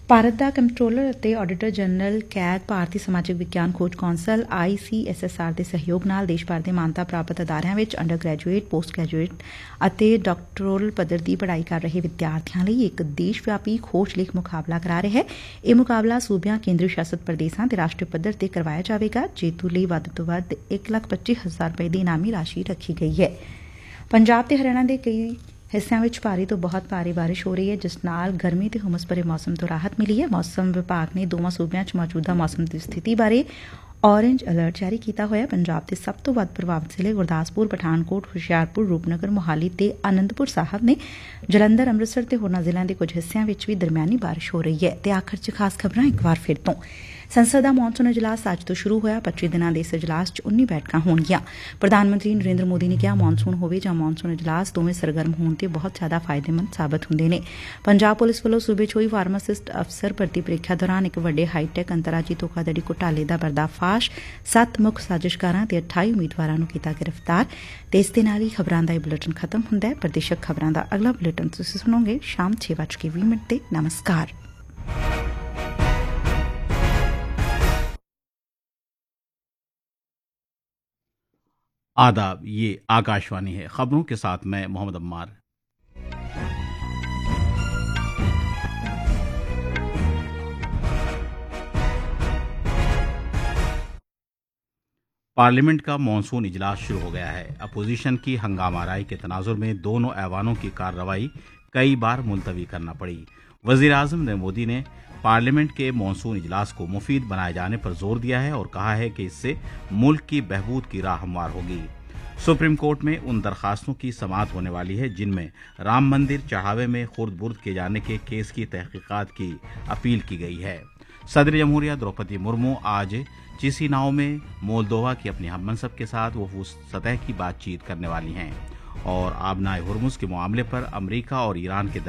ਭਾਰਤ ਦਾ comptroller ਅਤੇ auditor general CAG ਭਾਰਤੀ ਸਮਾਜਿਕ ਵਿਗਿਆਨ ਖੋਜ ਕੌਂਸਲ ICSSR ਦੇ ਸਹਿਯੋਗ ਨਾਲ ਦੇਸ਼ ਭਰ ਦੇ ਮਾਨਤਾ ਪ੍ਰਾਪਤ ਅਦਾਰਿਆਂ ਵਿੱਚ ਅੰਡਰ ਗ੍ਰੈਜੂਏਟ, ਪੋਸਟ ਗ੍ਰੈਜੂਏਟ ਅਤੇ ਡਾਕਟਰਲ ਪੱਧਰ ਦੀ ਪੜ੍ਹਾਈ ਕਰ ਰਹੇ ਵਿਦਿਆਰਥੀਆਂ ਲਈ ਇੱਕ ਦੇਸ਼ ਵਿਆਪੀ ਖੋਜ ਲੇਖ ਮੁਕਾਬਲਾ ਕਰਾ ਰਿਹਾ ਹੈ। ਇਹ ਮੁਕਾਬਲਾ ਸੂਬਿਆਂ, ਕੇਂਦਰੀ ਸ਼ਾਸਤ ਪ੍ਰਦੇਸ਼ਾਂ ਤੇ ਰਾਸ਼ਟਰੀ ਪੱਧਰ ਤੇ ਕਰਵਾਇਆ ਜਾਵੇਗਾ। ਜੇਤੂ ਲਈ ਵੱਧ ਤੋਂ ਵੱਧ 1,25,000 ਰੁਪਏ ਦੀ ਇਨਾਮੀ ਰਾਸ਼ੀ ਰੱਖੀ ਗਈ ਹੈ। ਪੰਜਾਬ ਤੇ ਹਰਿਆਣਾ ਦੇ ਕਈ ਹਿੱਸਿਆਂ ਵਿੱਚ ਭਾਰੀ ਤੋਂ ਬਹੁਤ ਭਾਰੀ ਬਾਰਿਸ਼ ਹੋ ਰਹੀ ਹੈ, ਜਿਸ ਨਾਲ ਗਰਮੀ ਤੇ ਹੁਮਸ ਭਰੇ ਮੌਸਮ ਤੋਂ ਰਾਹਤ ਮਿਲੀ ਹੈ। ਮੌਸਮ ਵਿਭਾਗ ਨੇ ਦੋਵਾਂ ਸੂਬਿਆਂ 'ਚ ਮੌਜੂਦਾ ਮੌਸਮ ਦੀ ਸਥਿਤੀ ਬਾਰੇ ਔਰੇਂਜ ਅਲਰਟ ਜਾਰੀ ਕੀਤਾ ਹੋਇਆ। ਪੰਜਾਬ ਦੇ ਸਭ ਤੋਂ ਵੱਧ ਪ੍ਰਭਾਵਿਤ ਜ਼ਿਲ੍ਹੇ ਗੁਰਦਾਸਪੁਰ, ਪਠਾਨਕੋਟ, ਹੁਸ਼ਿਆਰਪੁਰ, ਰੂਪਨਗਰ, ਮੋਹਾਲੀ ਤੇ ਆਨੰਦਪੁਰ ਸਾਹਿਬ ਨੇ। ਜਲੰਧਰ, ਅੰਮ੍ਰਿਤਸਰ ਤੇ ਹੋਰਨਾਂ ਜ਼ਿਲ੍ਹਿਆਂ ਦੇ ਕੁਝ ਹਿੱਸਿਆਂ ਵਿੱਚ ਵੀ ਦਰਮਿਆਨੀ ਬਾਰਿਸ਼ ਹੋ ਰਹੀ ਹੈ। ਤੇ ਆਖਰ 'ਚ ਖਾਸ ਖਬਰਾਂ ਇੱਕ ਵਾਰ ਫਿਰ ਤੋਂ। ਸੰਸਦ ਦਾ ਮੌਨਸੂਨ ਇਜਲਾਸ ਅੱਜ ਤੋਂ ਸ਼ੁਰੂ ਹੋਇਆ। 25 ਦਿਨਾਂ ਦੇ ਇਸ ਇਜਲਾਸ 'ਚ 19 ਬੈਠਕਾਂ ਹੋਣਗੀਆਂ। ਪ੍ਰਧਾਨ ਮੰਤਰੀ ਨਰਿੰਦਰ ਮੋਦੀ ਨੇ ਕਿਹਾ, ਮੌਨਸੂਨ ਹੋਵੇ ਜਾਂ ਮੌਨਸੂਨ ਇਜਲਾਸ, ਦੋਵੇਂ ਸਰਗਰਮ ਹੋਣ ਤੇ ਬਹੁਤ ਜ਼ਿਆਦਾ ਫਾਇਦੇਮੰਦ ਸਾਬਤ ਹੁੰਦੇ ਨੇ। ਪੰਜਾਬ ਪੁਲਿਸ ਵੱਲੋਂ ਸੂਬੇ 'ਚ ਹੋਈ ਫਾਰਮਾਸਿਸਟ ਅਫਸਰ ਭਰਤੀ ਪ੍ਰੀਖਿਆ ਦੌਰਾਨ ਇੱਕ ਵੱਡੇ ਹਾਈਟੈਕ ਅੰਤਰਰਾਜੀ ਧੋਖਾਧੜੀ ਘੁਟਾਲੇ ਦਾ ਪਰਦਾਫਾਸ਼। 7 ਮੁੱਖ ਸਾਜ਼ਿਸ਼ਕਾਰਾਂ ਤੇ 28 ਉਮੀਦਵਾਰਾਂ ਨੂੰ ਕੀਤਾ ਗ੍ਰਿਫਤਾਰ। ਤੇ ਇਸ ਦੇ ਨਾਲ ਹੀ ਖਬਰਾਂ ਦਾ ਇਹ ਬੁਲੇਟਿਨ ਖਤਮ ਹੁੰਦਾ ਹੈ। ਪ੍ਰਦੇਸ਼ਕ ਖਬਰਾਂ ਦਾ ਅਗਲਾ ਬੁਲੇਟਿਨ ਤੁਸੀਂ ਸੁਣੋਗੇ ਸ਼ਾਮ 6:20 ਤੇ। ਨਮਸਕਾਰ। आदाब, ये आकाशवाणी है। खबरों के साथ मैं मोहम्मद अम्मार। पार्लियामेंट का मॉनसून इजलास शुरू हो गया है। अपोजिशन की हंगामाराई के तनाजुर में दोनों ऐवानों की कार्रवाई कई बार मुलतवी करना पड़ी। वजीर आजम नरेंद्र मोदी ने पार्लियामेंट के मॉनसून इजलास को मुफीद बनाए जाने पर जोर दिया है और कहा है कि इससे मुल्क की बहबूद की राह हमवार होगी। सुप्रीम कोर्ट में उन दरखास्तों की समाअत होने वाली है जिनमें राम मंदिर चढ़ावे में खुर्द बुर्द किए जाने के केस की तहकीकात की अपील की गई है। सदर जमहूरिया द्रौपदी मुर्मू आज चिसिनाओ में मोल्दोवा की अपनी हममनसब के साथ वफूस सतह की बातचीत करने वाली हैं और आबनाए हुर्मुज के मामले पर अमरीका और ईरान के